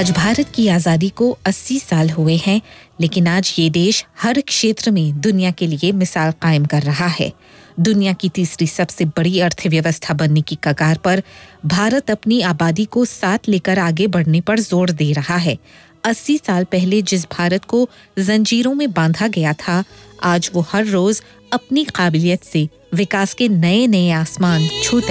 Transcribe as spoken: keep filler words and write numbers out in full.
आज भारत की आज़ादी को अस्सी साल हुए हैं, लेकिन आज ये देश हर क्षेत्र में दुनिया के लिए मिसाल कायम कर रहा है। दुनिया की तीसरी सबसे बड़ी अर्थव्यवस्था बनने की कगार पर भारत अपनी आबादी को साथ लेकर आगे बढ़ने पर जोर दे रहा है। अस्सी साल पहले जिस भारत को जंजीरों में बांधा गया था, आज वो हर रोज अपनी काबिलियत से विकास के नए नए आसमान छूता